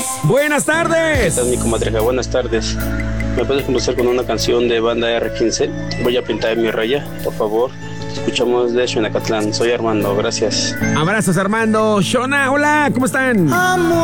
Buenas ¿Qué tardes. tal, mi comadreja? Buenas tardes. ¿Me puedes complacer con una canción de banda R15? Voy a pintar mi raya, por favor. Escuchamos de Xuenacatlán. Soy Armando, gracias. Abrazos, Armando. Shona, hola, ¿cómo están?